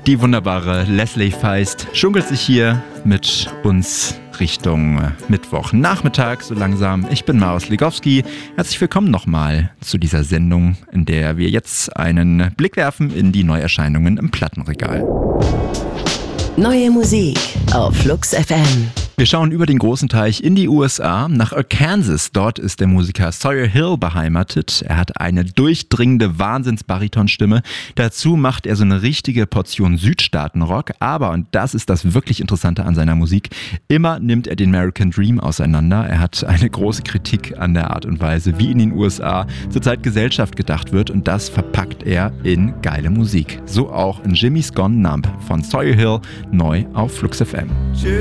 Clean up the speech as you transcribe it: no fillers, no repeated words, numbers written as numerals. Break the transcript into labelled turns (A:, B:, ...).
A: Die wunderbare Leslie Feist schunkelt sich hier mit uns Richtung Mittwochnachmittag so langsam. Ich bin Marius Legowski. Herzlich willkommen nochmal zu dieser Sendung, in der wir jetzt einen Blick werfen in die Neuerscheinungen im Plattenregal.
B: Neue Musik auf Flux FM.
A: Wir schauen über den großen Teich in die USA, nach Arkansas. Dort ist der Musiker Sawyer Hill beheimatet. Er hat eine durchdringende Wahnsinns-Baritonstimme. Dazu macht er so eine richtige Portion Südstaatenrock. Aber, und das ist das wirklich Interessante an seiner Musik, immer nimmt er den American Dream auseinander. Er hat eine große Kritik an der Art und Weise, wie in den USA zurzeit Gesellschaft gedacht wird. Und das verpackt er in geile Musik. So auch in Jimmy's Gone Numb von Sawyer Hill, neu auf Flux FM.